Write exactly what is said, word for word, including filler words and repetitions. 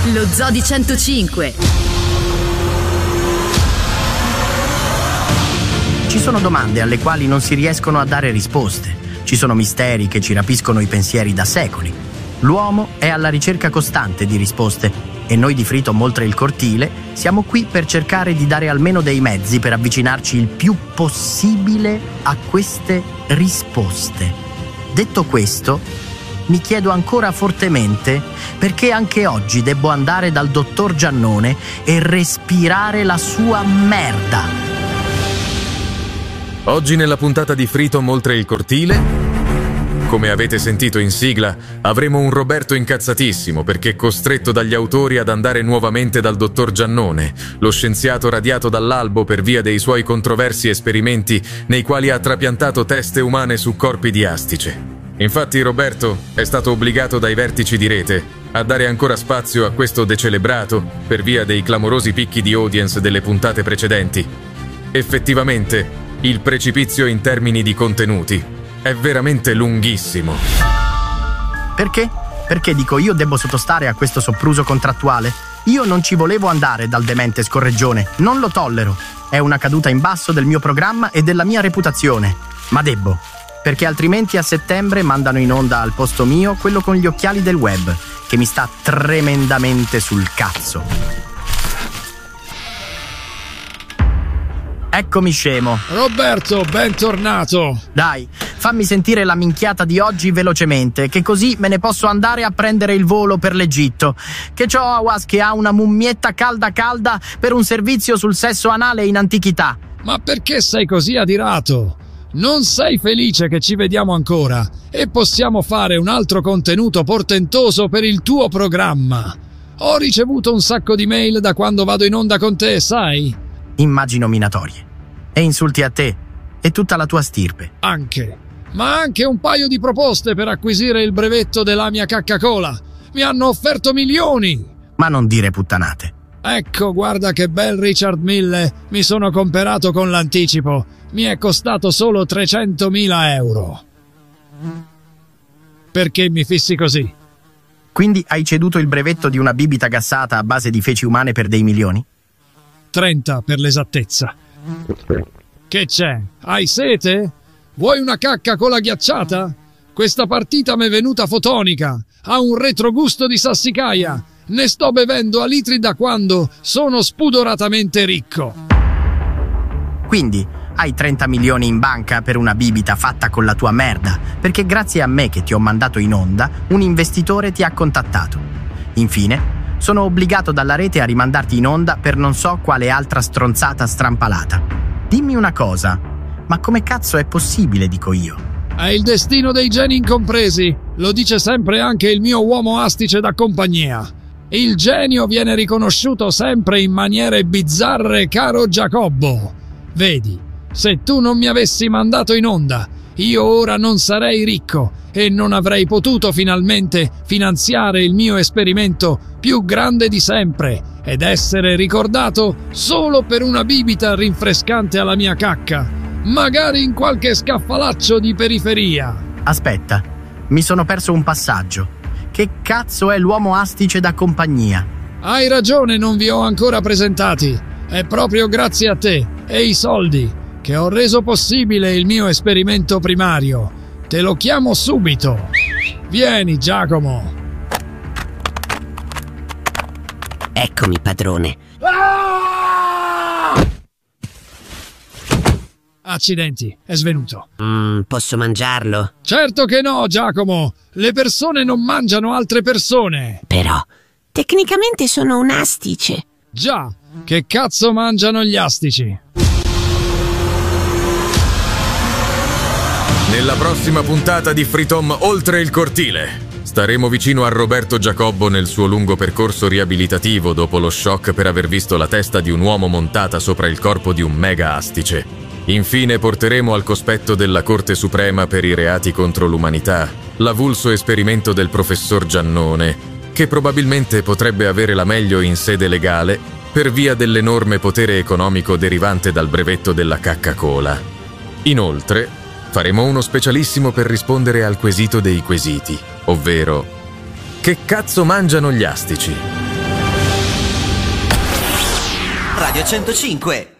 Lo Zoo di centocinque. Ci sono domande alle quali non si riescono a dare risposte. Ci sono misteri che ci rapiscono i pensieri da secoli. L'uomo è alla ricerca costante di risposte e noi di Freedom Oltre il Cortile siamo qui per cercare di dare almeno dei mezzi per avvicinarci il più possibile a queste risposte. Detto questo, mi chiedo ancora fortemente perché anche oggi debbo andare dal dottor Giannone e respirare la sua merda. Oggi nella puntata di Freedom Oltre il Cortile, come avete sentito in sigla, avremo un Roberto incazzatissimo perché costretto dagli autori ad andare nuovamente dal dottor Giannone, lo scienziato radiato dall'albo per via dei suoi controversi esperimenti nei quali ha trapiantato teste umane su corpi di astice. Infatti Roberto è stato obbligato dai vertici di rete a dare ancora spazio a questo decelebrato per via dei clamorosi picchi di audience delle puntate precedenti. Effettivamente, il precipizio in termini di contenuti è veramente lunghissimo. Perché? Perché dico io devo sottostare a questo sopruso contrattuale? Io non ci volevo andare dal demente scorreggione, non lo tollero. È una caduta in basso del mio programma e della mia reputazione. Ma debbo, perché altrimenti a settembre mandano in onda al posto mio quello con gli occhiali del web, che mi sta tremendamente sul cazzo. Eccomi scemo. Roberto, bentornato. Dai, fammi sentire la minchiata di oggi velocemente, che così me ne posso andare a prendere il volo per l'Egitto. Che c'ho Awas che ha una mummietta calda calda per un servizio sul sesso anale in antichità. Ma perché sei così adirato? Non sei felice che ci vediamo ancora e possiamo fare un altro contenuto portentoso per il tuo programma? Ho ricevuto un sacco di mail da quando vado in onda con te, sai? Immagino minatorie. E insulti a te e tutta la tua stirpe. Anche. Ma anche un paio di proposte per acquisire il brevetto della mia Coca-Cola. Mi hanno offerto milioni. Ma non dire puttanate. Ecco, guarda che bel Richard Mille mi sono comperato con l'anticipo. Mi è costato solo trecentomila euro. Perché mi fissi così? Quindi hai ceduto il brevetto di una bibita gassata a base di feci umane per dei milioni? trenta per l'esattezza. Che c'è? Hai sete? Vuoi una cacca con la ghiacciata? Questa partita m'è venuta fotonica. Ha un retrogusto di sassicaia. Ne sto bevendo a litri da quando sono spudoratamente ricco. Quindi hai trenta milioni in banca per una bibita fatta con la tua merda, perché grazie a me che ti ho mandato in onda, un investitore ti ha contattato. Infine, sono obbligato dalla rete a rimandarti in onda per non so quale altra stronzata strampalata. Dimmi una cosa, ma come cazzo è possibile, dico io? È il destino dei geni incompresi, lo dice sempre anche il mio uomo astice da compagnia. Il genio viene riconosciuto sempre in maniere bizzarre, caro Giacobbo. Vedi, se tu non mi avessi mandato in onda, io ora non sarei ricco e non avrei potuto finalmente finanziare il mio esperimento più grande di sempre ed essere ricordato solo per una bibita rinfrescante alla mia cacca, magari in qualche scaffalaccio di periferia. Aspetta, mi sono perso un passaggio. Che cazzo è l'uomo astice da compagnia? Hai ragione, non vi ho ancora presentati. È proprio grazie a te e i soldi che ho reso possibile il mio esperimento primario. Te lo chiamo subito. Vieni, Giacomo. Eccomi, padrone. Ah! Accidenti, è svenuto. Mm, posso mangiarlo? Certo che no, Giacomo. Le persone non mangiano altre persone. Però, tecnicamente sono un astice. Già, che cazzo mangiano gli astici? Nella prossima puntata di Freedom Oltre il Cortile staremo vicino a Roberto Giacobbo nel suo lungo percorso riabilitativo dopo lo shock per aver visto la testa di un uomo montata sopra il corpo di un mega astice. Infine porteremo al cospetto della Corte Suprema per i reati contro l'umanità l'avulso esperimento del professor Giannone, che probabilmente potrebbe avere la meglio in sede legale per via dell'enorme potere economico derivante dal brevetto della Coca-Cola. Inoltre, faremo uno specialissimo per rispondere al quesito dei quesiti, ovvero: che cazzo mangiano gli astici? Radio centocinque.